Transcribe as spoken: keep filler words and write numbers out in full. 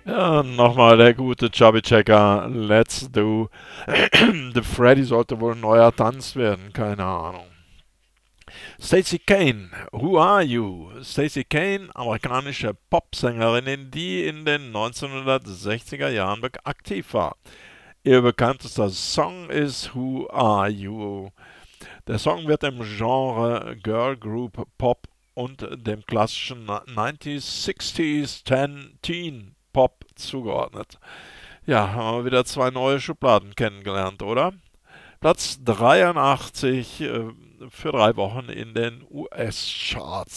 Ja, nochmal der gute Chubby Checker. Let's do. The Freddy sollte wohl ein neuer Tanz werden, keine Ahnung. Stacey Kane, Who Are You? Stacey Kane, amerikanische Popsängerin, die in den neunzehnhundertsechziger Jahren aktiv war. Ihr bekanntester Song ist Who Are You? Der Song wird im Genre Girl Group Pop und dem klassischen neunziger, sechziger, Teen Pop zugeordnet. Ja, haben wir wieder zwei neue Schubladen kennengelernt, oder? Platz dreiundachtzig äh, für drei Wochen in den U S-Charts.